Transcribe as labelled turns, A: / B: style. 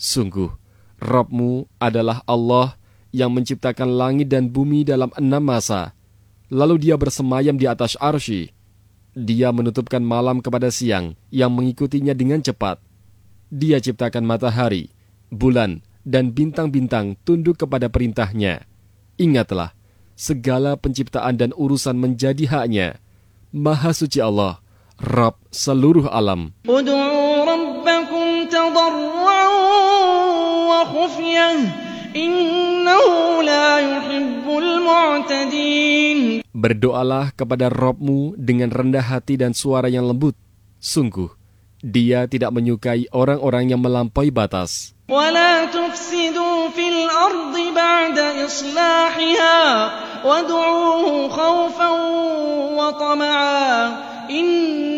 A: Sungguh, Rabb-Mu adalah Allah yang menciptakan langit dan bumi dalam 6 masa. Lalu dia bersemayam di atas arsy. Dia menutupkan malam kepada siang yang mengikutinya dengan cepat. Dia ciptakan matahari, bulan, dan bintang-bintang tunduk kepada perintahnya. Ingatlah, segala penciptaan dan urusan menjadi haknya. Maha suci Allah, Rabb seluruh alam.
B: Ud'u rabbakum tadarru'an wa khufyah, innahu la yuhibbul mu'tadin.
A: Berdoalah kepada Rabb-Mu dengan rendah hati dan suara yang lembut. Sungguh, Dia tidak menyukai orang-orang yang melampaui batas.
B: وَلَا تُفْسِدُوا فِي الْأَرْضِ بَعْدَ إِصْلَاحِهَا وَادْعُوهُ خَوْفًا وَطَمَعًا